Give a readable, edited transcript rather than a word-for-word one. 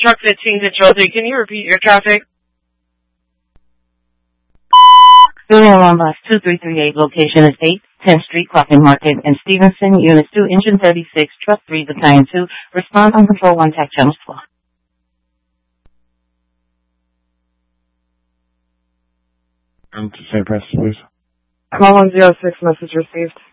Truck 15 Control 3, can you repeat your traffic? Serial alarm box 2338, location is 10th Street, Clothing Market, and Stevenson, Unit 2, Engine 36, Truck 3, Battalion 2. Respond on Control 1, TAC Channel 4. To say press, please. Call 106, message received.